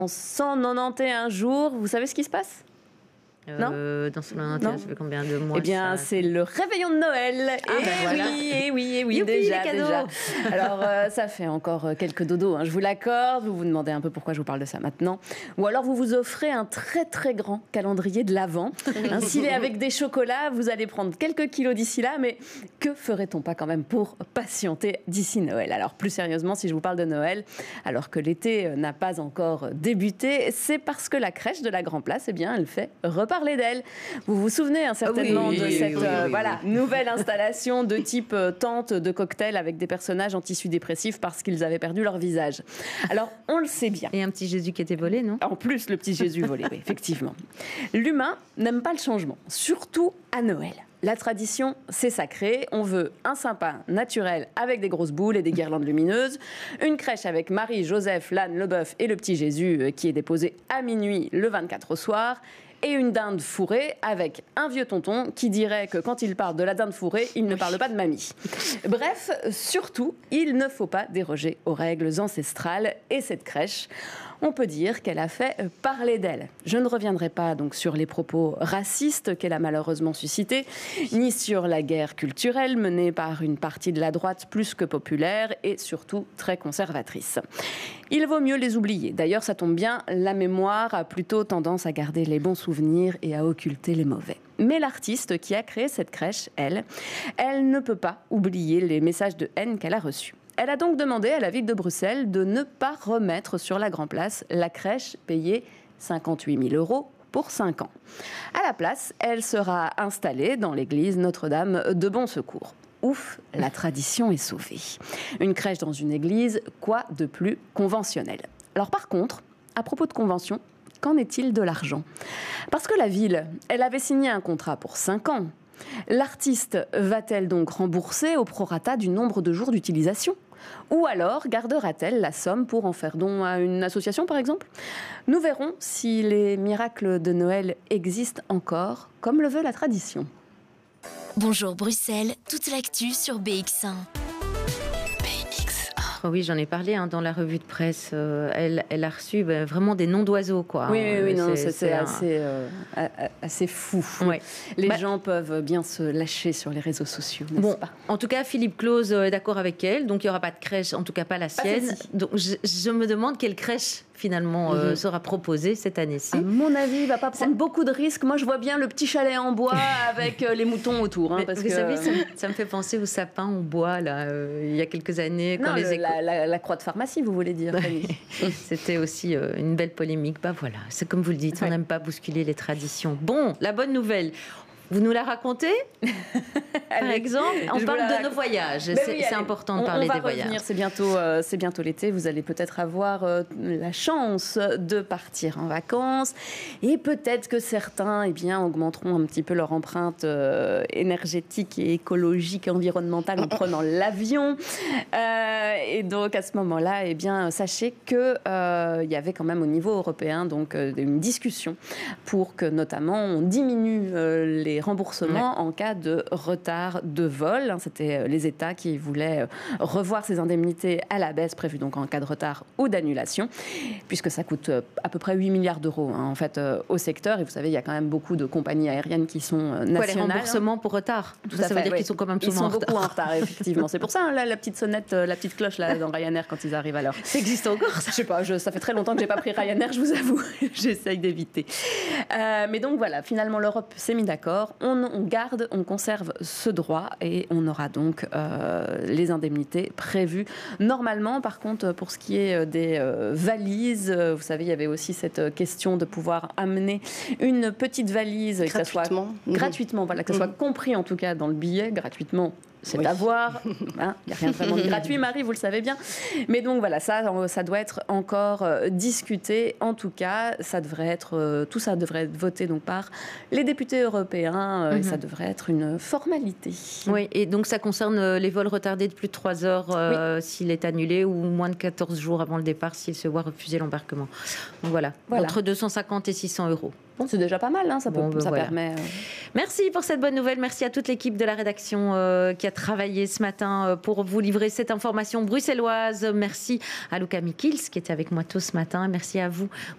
En 191 jours, vous savez ce qui se passe? Non, dans ce 91, ça fait combien de mois? Eh bien, c'est le réveillon de Noël. Oui, Youpi, déjà. les cadeaux. Alors, ça fait encore quelques dodos, hein, je vous l'accorde. Vous vous demandez un peu pourquoi je vous parle de ça maintenant. Ou alors, vous vous offrez un très, très grand calendrier de l'Avent. S'il est avec des chocolats, vous allez prendre quelques kilos d'ici là. Mais que ferait-on pas quand même pour patienter d'ici Noël? Alors, plus sérieusement, si je vous parle de Noël, alors que l'été n'a pas encore débuté, c'est parce que la crèche de la Grand Place, eh bien, elle fait reparler d'elle. Vous vous souvenez certainement de cette nouvelle installation de type tente de cocktail avec des personnages antidépressifs parce qu'ils avaient perdu leur visage. Alors, on le sait bien. Et un petit Jésus qui était volé, non? En plus, le petit Jésus volé, oui, effectivement. L'humain n'aime pas le changement, surtout à Noël. La tradition, c'est sacré. On veut un sapin naturel avec des grosses boules et des guirlandes lumineuses, une crèche avec Marie, Joseph, l'âne, le bœuf et le petit Jésus qui est déposé à minuit le 24 au soir, et une dinde fourrée avec un vieux tonton qui dirait que quand il parle de la dinde fourrée, il ne parle pas de mamie. Bref, surtout, il ne faut pas déroger aux règles ancestrales, et cette crèche, on peut dire qu'elle a fait parler d'elle. Je ne reviendrai pas donc sur les propos racistes qu'elle a malheureusement suscités, ni sur la guerre culturelle menée par une partie de la droite plus que populaire et surtout très conservatrice. Il vaut mieux les oublier. D'ailleurs, ça tombe bien, la mémoire a plutôt tendance à garder les bons souvenirs et à occulter les mauvais. Mais l'artiste qui a créé cette crèche, elle ne peut pas oublier les messages de haine qu'elle a reçus. Elle a donc demandé à la ville de Bruxelles de ne pas remettre sur la Grand Place la crèche payée 58 000 € pour 5 ans. À la place, elle sera installée dans l'église Notre-Dame de Bon Secours. Ouf, la tradition est sauvée. Une crèche dans une église, quoi de plus conventionnel? Alors par contre, à propos de convention, qu'en est-il de l'argent? Parce que la ville, elle avait signé un contrat pour 5 ans. L'artiste va-t-elle donc rembourser au prorata du nombre de jours d'utilisation? Ou alors gardera-t-elle la somme pour en faire don à une association, par exemple? Nous verrons si les miracles de Noël existent encore, comme le veut la tradition. Bonjour Bruxelles, toute l'actu sur BX1. Oh oui, j'en ai parlé dans la revue de presse. Elle a reçu vraiment des noms d'oiseaux, quoi. Oui, non, c'est assez fou. Ouais. Les gens peuvent bien se lâcher sur les réseaux sociaux, n'est-ce pas? En tout cas, Philippe Claus est d'accord avec elle. Donc, il n'y aura pas de crèche, en tout cas pas la sienne. Donc, je me demande quelle crèche finalement sera proposée cette année-ci. À mon avis, il ne va pas prendre beaucoup de risques. Moi, je vois bien le petit chalet en bois avec les moutons autour. Parce que vous savez, ça me fait penser au sapin en bois, là, il y a quelques années. Quand la croix de pharmacie, vous voulez dire? C'était aussi une belle polémique. Voilà, c'est comme vous le dites, on n'aime pas bousculer les traditions. Bon, la bonne nouvelle. Vous nous la racontez? Par exemple, on parle de nos voyages. C'est important de parler des voyages. C'est bientôt l'été. Vous allez peut-être avoir la chance de partir en vacances. Et peut-être que certains augmenteront un petit peu leur empreinte énergétique et écologique et environnementale en prenant l'avion. Et donc, à ce moment-là, sachez qu'il y avait quand même au niveau européen une discussion pour que, notamment, on diminue les remboursements en cas de retard de vol. C'était les États qui voulaient revoir ces indemnités à la baisse prévues donc en cas de retard ou d'annulation, puisque ça coûte à peu près 8 milliards d'euros en fait au secteur. Et vous savez, il y a quand même beaucoup de compagnies aériennes qui sont nationales. Les remboursements pour retard? Ça veut dire qu'ils sont quand même souvent en retard. Ils sont beaucoup en retard, effectivement. C'est pour ça, là, la petite sonnette, la petite cloche là, dans Ryanair quand ils arrivent à l'heure. Ça existe encore, ça? Je sais pas, ça fait très longtemps que j'ai pas pris Ryanair, je vous avoue. J'essaye d'éviter. Mais donc voilà, finalement, l'Europe s'est mise d'accord. On conserve ce droit et on aura donc les indemnités prévues normalement. Par contre, pour ce qui est des valises, vous savez, il y avait aussi cette question de pouvoir amener une petite valise gratuitement, voilà, que ça soit compris en tout cas dans le billet, gratuitement. C'est à voir. Il n'y a rien vraiment de gratuit, Marie, vous le savez bien. Mais donc voilà, ça doit être encore discuté. En tout cas, tout ça devrait être voté donc par les députés européens et ça devrait être une formalité. Oui, et donc ça concerne les vols retardés de plus de 3 heures s'il est annulé ou moins de 14 jours avant le départ s'il se voit refuser l'embarquement. Donc voilà, entre 250 et 600 euros. Bon, c'est déjà pas mal, ça permet... Merci pour cette bonne nouvelle. Merci à toute l'équipe de la rédaction qui a travaillé ce matin pour vous livrer cette information bruxelloise. Merci à Luca Mikils qui était avec moi tôt ce matin. Merci à vous.